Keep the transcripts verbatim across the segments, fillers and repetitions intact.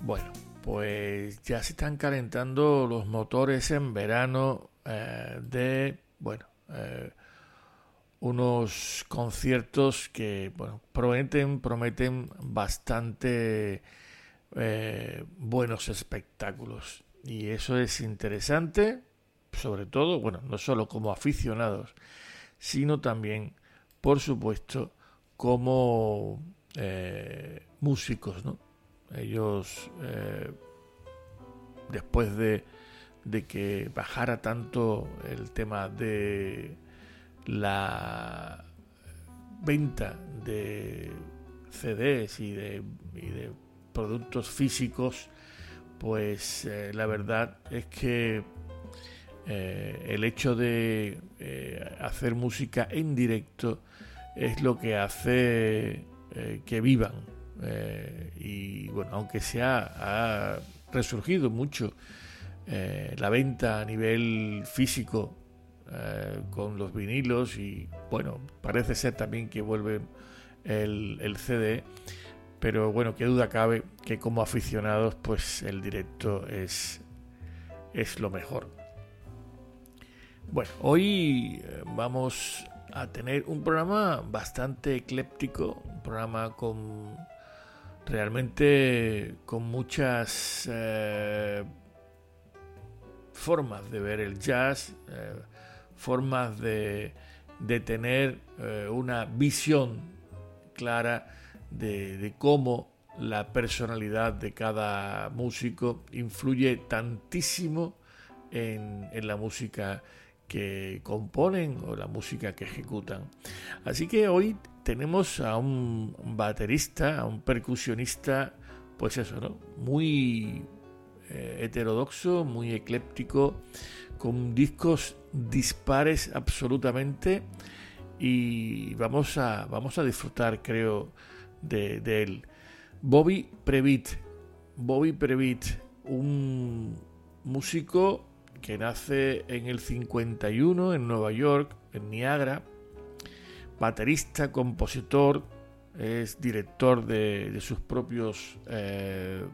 Bueno, pues ya se están calentando los motores en verano eh, de, bueno, eh, unos conciertos que, bueno, prometen, prometen bastante eh, buenos espectáculos. Y eso es interesante, sobre todo, bueno, no solo como aficionados, sino también, por supuesto, como eh, músicos, ¿no? Ellos, eh, después de, de que bajara tanto el tema de la venta de C Ds y de, y de productos físicos, pues eh, la verdad es que eh, el hecho de eh, hacer música en directo es lo que hace eh, que vivan. Eh, y bueno, aunque se ha, ha resurgido mucho eh, la venta a nivel físico eh, con los vinilos, y bueno, parece ser también que vuelve el, el C D, pero bueno, qué duda cabe que como aficionados pues el directo es, es lo mejor. Bueno, hoy eh, vamos a tener un programa bastante ecléptico, un programa con realmente con muchas eh, formas de ver el jazz, eh, formas de, de tener eh, una visión clara de, de cómo la personalidad de cada músico influye tantísimo en, en la música que componen o la música que ejecutan. Así que hoy tenemos a un baterista, a un percusionista, pues eso, ¿no? Muy eh, heterodoxo, muy ecléptico, con discos dispares absolutamente, y vamos a, vamos a disfrutar, creo, de, de él. Bobby Previtt. Bobby Previtt, un músico que nace en el cincuenta y uno en Nueva York, en Niagara, baterista, compositor, es director de, de sus propios eh,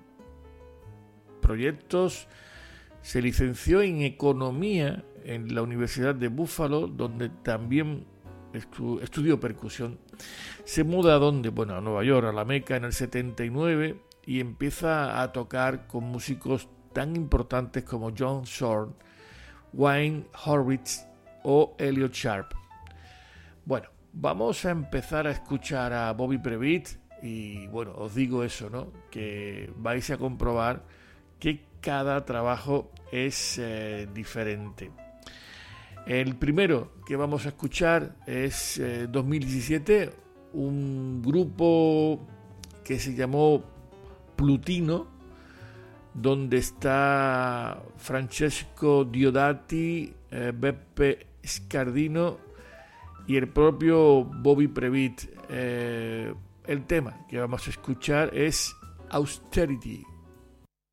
proyectos. Se licenció en Economía en la Universidad de Buffalo, donde también estu- estudió percusión. Se muda a donde, bueno, a Nueva York, a la Meca, en el setenta y nueve, y empieza a tocar con músicos tan importantes como John Zorn, Wayne Horwitz o Elliot Sharp. Bueno, vamos a empezar a escuchar a Bobby Previtt, y bueno, os digo eso, ¿no? Que vais a comprobar que cada trabajo es eh, diferente. El primero que vamos a escuchar es eh, dos mil diecisiete, un grupo que se llamó Plutino, donde está Francesco Diodati, eh, Beppe Scardino y el propio Bobby Previtt. Eh, el tema que vamos a escuchar es Austerity.